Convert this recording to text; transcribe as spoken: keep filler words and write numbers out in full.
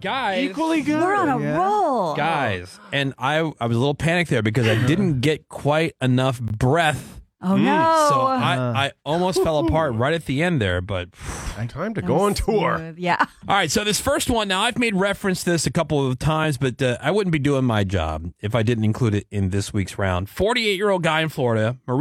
guys, Equally good. We're on a Yeah. roll. guys, and I I was a little panicked there because I didn't get quite enough breath. Oh, no. So I, I almost fell apart right at the end there, but Time to That go was on tour. smooth. Yeah. all right. So this first one, now I've made reference to this a couple of times, but uh, I wouldn't be doing my job if I didn't include it in this week's round. forty-eight-year-old guy in Florida, Maurice